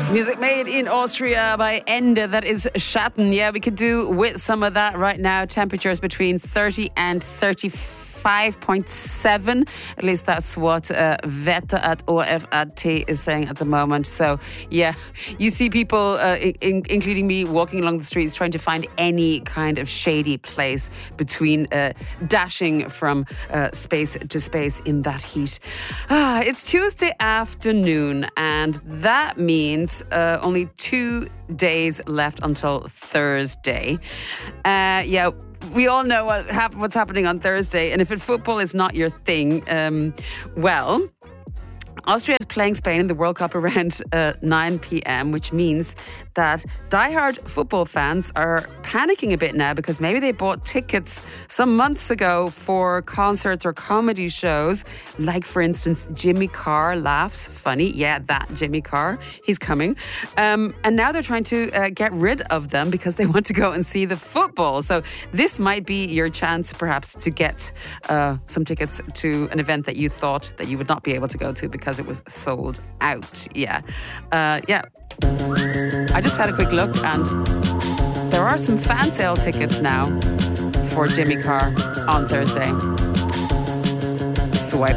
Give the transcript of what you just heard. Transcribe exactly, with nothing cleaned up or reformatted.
Music made in Austria by Ende. That is Schatten. Yeah, we could do with some of that right now. Temperatures between thirty and thirty-five point seven. At least that's what uh, Wetter at O F at T is saying at the moment. So, yeah, you see people, uh, in, including me, walking along the streets trying to find any kind of shady place between uh, dashing from uh, space to space in that heat. Ah, it's Tuesday afternoon, and that means uh, only two days left until Thursday. Uh, yeah, we all know what hap- what's happening on Thursday, and if it, football is not your thing, um, well, Austria is playing Spain in the World Cup around uh, nine p.m, which means that diehard football fans are panicking a bit now because maybe they bought tickets some months ago for concerts or comedy shows, like, for instance, Jimmy Carr Laughs. Funny, yeah, that Jimmy Carr, he's coming. Um, and now they're trying to uh, get rid of them because they want to go and see the football. So this might be your chance, perhaps, to get uh, some tickets to an event that you thought that you would not be able to go to because it was sold out. Yeah. Uh, yeah. I just had a quick look and there are some fan sale tickets now for Jimmy Carr on Thursday. Swipe